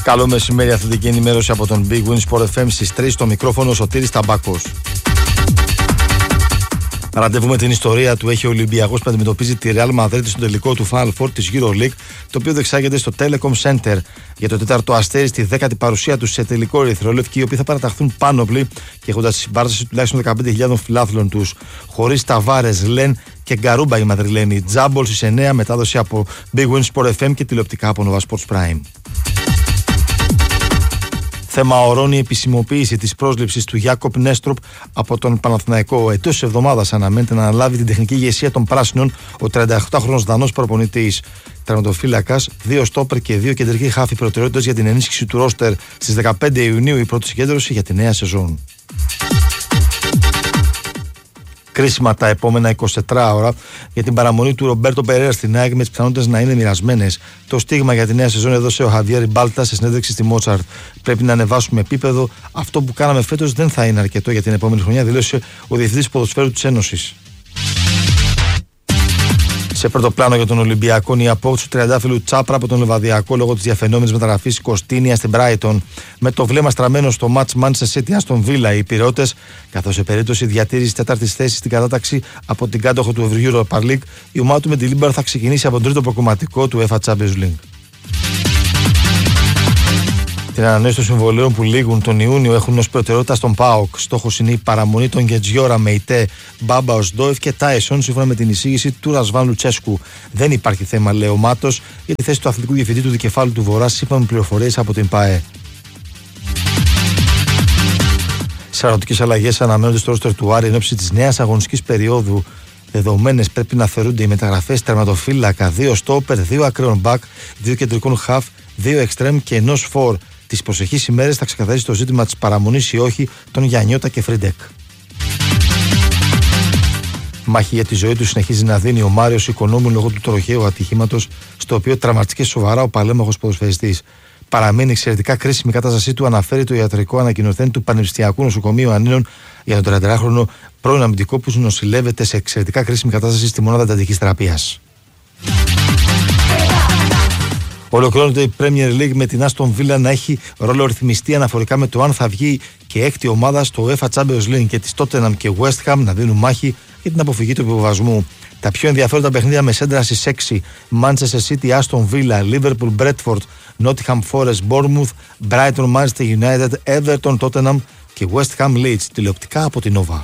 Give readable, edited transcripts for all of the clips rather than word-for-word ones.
Καλό μεσημέρι, αθλητική ενημέρωση από τον Big Win Sport FM στις 3, στο μικρόφωνο Σωτήρης Ταμπάκος. Ραντεβού με την ιστορία του έχει ο Ολυμπιακός που αντιμετωπίζει τη Real Madrid στο τελικό του Final Four της EuroLeague, το οποίο διεξάγεται στο Telecom Center για το τέταρτο αστέρι στη 10η παρουσία του σε τελικό ερυθρόλευκοι, οι οποίοι θα παραταχθούν πάνωπλοι και έχοντας συμπάρταση τουλάχιστον 15.000 φιλάθλων τους. Χωρίς Ταβάρες, Λεν και Γκαρούμπα οι Μαδριλένοι. Τζάμπολ στις 9, μετάδοση από Big Win Sport FM και τηλεοπτικά από Nova Sports Prime. Θέμα ορώνει η επισημοποίηση της πρόσληψης του Γιάκοπ Νέστροπ από τον Παναθηναϊκό. Εντός της εβδομάδας αναμένεται να αναλάβει την τεχνική ηγεσία των Πράσινων ο 38χρονος Δανός προπονητής. Τερματοφύλακας, 2 στόπερ και 2 κεντρικοί χάφοι προτεραιότητες για την ενίσχυση του ρόστερ. Στις 15 Ιουνίου η πρώτη συγκέντρωση για τη νέα σεζόν. Κρίσιμα τα επόμενα 24 ώρα για την παραμονή του Ρομπέρτο Περέρα στην ΑΕΚ, με τις πιθανότητες να είναι μοιρασμένες. Το στίγμα για τη νέα σεζόν έδωσε ο Χαβιέρ Μπάλτα σε συνέντευξη στη Μότσαρτ. Πρέπει να ανεβάσουμε επίπεδο. Αυτό που κάναμε φέτος δεν θα είναι αρκετό για την επόμενη χρονιά, δήλωσε ο Διευθυντής Ποδοσφαίρου της Ένωσης. Σε πρώτο πλάνο για τον Ολυμπιακό, η απόκτηση του τριαντάφυλλου Τσάπρα από τον Λεβαδιακό λόγω της διαφαινόμενης μεταγραφής Κωστίνια στην Brighton. Με το βλέμμα στραμμένο στο μάτς Manchester City Aston Villa, οι Πειραιώτες, καθώς σε περίπτωση διατήρησης τέταρτης θέσης στην κατάταξη από την κάτοχο του Europa League, η ομάδα του με τη Λίμπαρ θα ξεκινήσει από τον τρίτο προκομματικό του UEFA Champions League. Την ανανέωση των συμβολέων που λήγουν τον Ιούνιο έχουν ως προτεραιότητα στον ΠΑΟΚ. Στόχος είναι η παραμονή των Γετζιόρα, Μεϊτέ, Μπάμπα, Οσντόεφ και Τάισον, σύμφωνα με την εισήγηση του Ρασβάν Λουτσέσκου. Δεν υπάρχει θέμα, λέει ο Μάτος, για τη θέση του αθλητικού διευθυντή του δικεφάλου του Βορρά, σύμφωνα με πληροφορίες από την ΠΑΕ. Σαρωτικές αλλαγές αναμένονται στο ρόστερ του Άρη εν ώψη της νέας αγωνιστικής περίοδου. Δεδομένες πρέπει να θεωρούνται οι μεταγραφές τερματοφύλακα, 2 στόπερ, 2 ακραίων μπακ, 2 κεντρικών χαφ, 2 εξτρέμ και 1 φορ. Τις προσεχείς ημέρες θα ξεκαθαρίσει το ζήτημα της παραμονής ή όχι των Γιαννιώτα και Φριντεκ. Μάχη για τη ζωή του συνεχίζει να δίνει ο Μάριος Οικονόμου λόγω του τροχαίου ατυχήματος, στο οποίο τραυματίστηκε σοβαρά ο παλέμαχος ποδοσφαιριστής. Παραμένει εξαιρετικά κρίσιμη η κατάστασή του, αναφέρει το ιατρικό ανακοινωθέν του Πανεπιστημιακού Νοσοκομείου Ανίων για τον 34χρονο πρώην αμυντικό που νοσηλεύεται σε εξαιρετικά κρίσιμη κατάσταση στη μονάδα εντατικής θεραπείας. Ολοκληρώνεται η Premier League με την Aston Villa να έχει ρόλο ρυθμιστή αναφορικά με το αν θα βγει και έκτη ομάδα στο UEFA Champions League, και της Tottenham και West Ham να δίνουν μάχη για την αποφυγή του υποβιβασμού. Τα πιο ενδιαφέροντα παιχνίδια με σέντρα στις 6: Manchester City, Aston Villa, Liverpool, Bradford, Nottingham Forest, Bournemouth, Brighton, Manchester United, Everton, Tottenham και West Ham Leeds, τηλεοπτικά από την Nova.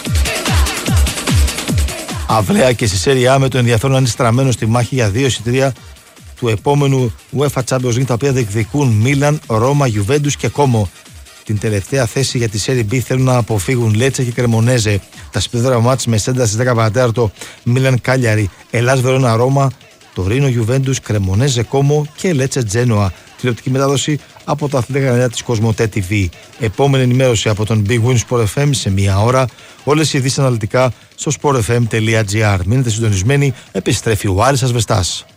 Αυλαία και στη Serie A, με το ενδιαφέρον να είναι στραμμένο στη μάχη για 2 εισιτήρια του επόμενου UEFA Champions League, τα οποία διεκδικούν Μίλαν, Ρώμα, Γιουβέντους και Κόμο. Την τελευταία θέση για τη Serie B θέλουν να αποφύγουν Λέτσε και Κρεμονέζε. Τα σπουδαία μάτς με σέντρα στις 10 παρατέταρτο: Μίλαν Κάλιαρη, Ελλάς Βερόνα Ρώμα, Τωρίνο Γιουβέντους, Κρεμονέζε Κόμο και Λέτσε Τζένοα. Τηλεοπτική μετάδοση από τα αθλητικά κανάλια της Κοσμοτέ TV. Επόμενη ενημέρωση από τον Big Win Sport FM σε 1 ώρα. Όλες οι ειδήσεις αναλυτικά στο sportfm.gr. Μείνετε συντονισμένοι, επιστρέφει ο Άρης Ασβεστάς.